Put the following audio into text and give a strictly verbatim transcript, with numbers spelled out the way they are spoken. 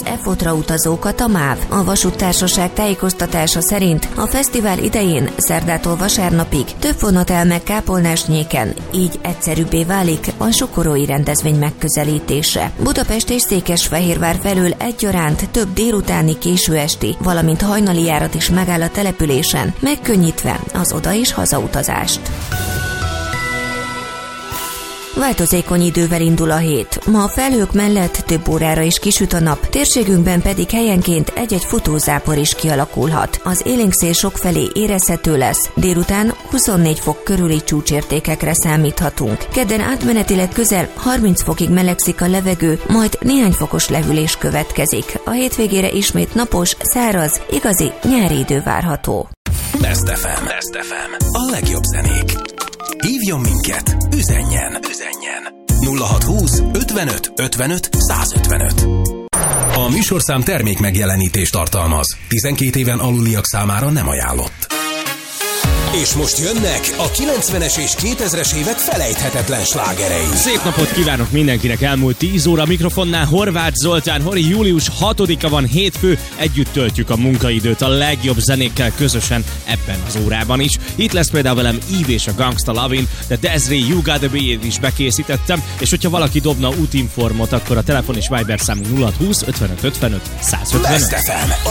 Efotra utazókat a MÁV. A vasúttársaság tájékoztatása szerint a fesztivál idején szerdától vasárnapig több vonat el meg Kápolnásnyéken, így egyszerűbbé válik a sokorói rendezvény megközelítése. Budapest és Székesfehérvár felől egyaránt több délutáni, késő esti, valamint hajnali járat is megáll a településen, megkönnyítve az oda- és hazautazást. Változékony idővel indul a hét. Ma a felhők mellett több órára is kisüt a nap, térségünkben pedig helyenként egy-egy futózápor is kialakulhat. Az élénkszél sokfelé érezhető lesz, délután huszonnégy fok körüli csúcsértékekre számíthatunk. Kedden átmenetileg közel harminc fokig melegszik a levegő, majd néhány fokos lehűlés következik. A hétvégére ismét napos, száraz, igazi nyári idő várható. Best ef em. Best ef em. A legjobb zenék. Hívjon minket, üzenjen, üzenjen. nulla hat húsz ötvenöt ötvenöt százötvenöt. A műsorszám termék megjelenítést tartalmaz. tizenkét éven aluliak számára nem ajánlott. És most jönnek a kilencvenes és kétezres évek felejthetetlen slágerei. Szép napot kívánok mindenkinek, elmúlt tíz óra mikrofonnál Horváth Zoltán. Hori, július hatodika van, hétfő, együtt töltjük a munkaidőt a legjobb zenékkel közösen ebben az órában is. Itt lesz például velem Eve és a Gangsta Lovin', de Desiree You Gotta Be-t is bekészítettem, és hogyha valaki dobna útinformot, akkor a telefon és Viber számunk nulla húsz ötvenöt ötvenöt százötvenöt. Best ef em.